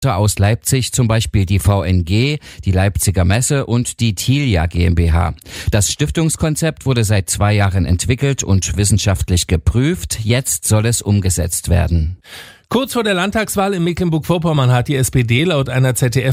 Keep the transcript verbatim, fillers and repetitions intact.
aus Leipzig zum Beispiel die V N G, die Leipziger Messe und die Tilia GmbH. Das Stiftungskonzept wurde seit zwei Jahren entwickelt und wissenschaftlich geprüft. Jetzt soll es umgesetzt werden. Kurz vor der Landtagswahl in Mecklenburg-Vorpommern hat die S P D laut einer Z D F